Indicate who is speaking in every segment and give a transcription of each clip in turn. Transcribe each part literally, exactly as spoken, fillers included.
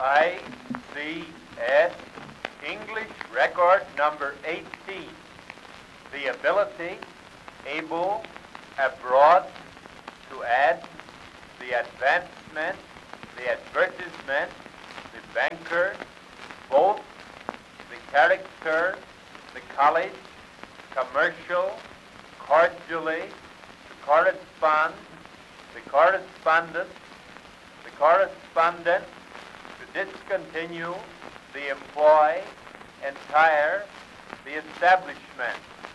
Speaker 1: I C S, English record number eighteen. The ability, able, abroad, to add, the advancement, the advertisement, the banker, both, the character, the college, commercial, cordially, to correspond, the correspondent, the correspondent, to discontinue, the employ, entire, the establishment.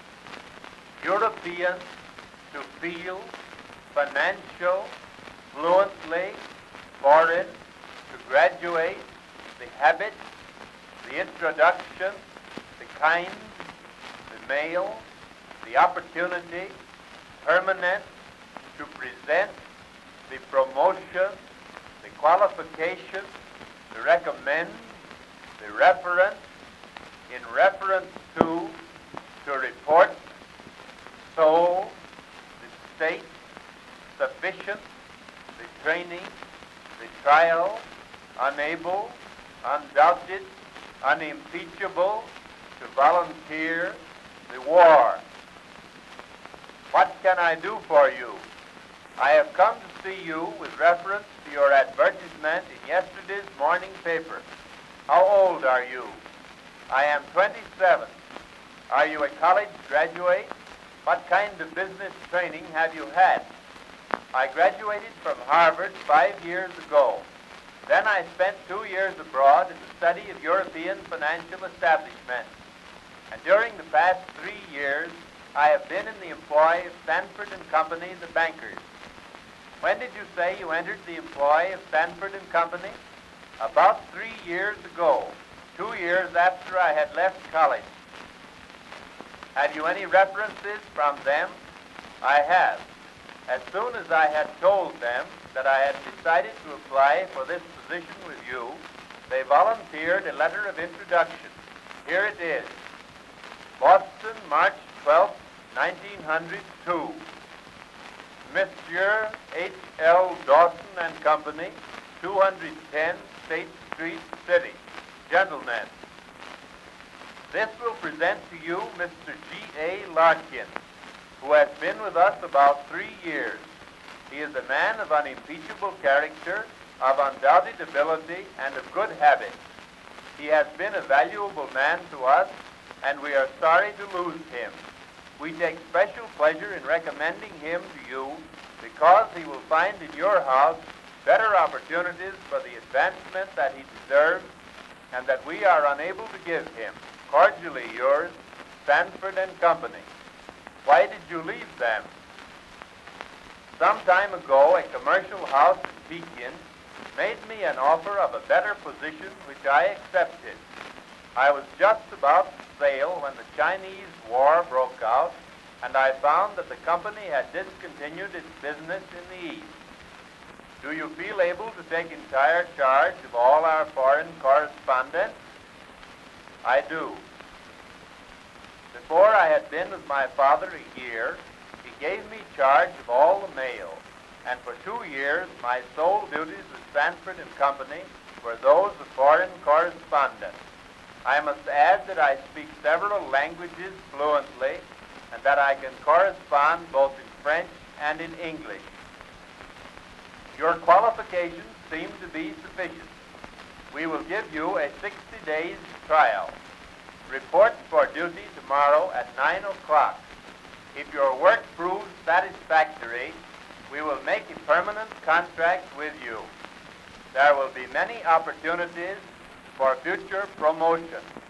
Speaker 1: European, to feel, financial, fluently, foreign, to graduate, the habit, the introduction, the kind, the male, the opportunity, permanent, to present, the promotion, the qualification, to recommend, the reference, in reference to, to report, so, the state, sufficient, the training, the trial, unable, undoubted, unimpeachable, to volunteer, the war. What can I do for you? I have come to see you with reference to your advertisement in yesterday's morning paper. How old are you? I am twenty-seven. Are you a college graduate? What kind of business training have you had? I graduated from Harvard five years ago. Then I spent two years abroad in the study of European financial establishments. And during the past three years, I have been in the employ of Sanford and Company, the bankers. When did you say you entered the employ of Sanford and Company? About three years ago, two years after I had left college. Have you any references from them? I have. As soon as I had told them that I had decided to apply for this position with you, they volunteered a letter of introduction. Here it is. Boston, March twelfth, nineteen hundred two. Monsieur H L Dawson and Company, two ten State Street, City. Gentlemen, this will present to you Mister G A Larkin, who has been with us about three years. He is a man of unimpeachable character, of undoubted ability, and of good habits. He has been a valuable man to us, and we are sorry to lose him. We take special pleasure in recommending him to you because he will find in your house better opportunities for the advancement that he deserves and that we are unable to give him. Cordially yours, Sanford and Company. Why did you leave them? Some time ago, a commercial house in Pekin made me an offer of a better position, which I accepted. I was just about to sail when the Chinese War broke out, and I found that the company had discontinued its business in the East. Do you feel able to take entire charge of all our foreign correspondents? I do. Before I had been with my father a year, he gave me charge of all the mail, and for two years my sole duties with Sanford and Company were those of foreign correspondence. I must add that I speak several languages fluently, and that I can correspond both in French and in English. Your qualifications seem to be sufficient. We will give you a sixty days trial. Report for duty tomorrow at nine o'clock. If your work proves satisfactory, we will make a permanent contract with you. There will be many opportunities for future promotion.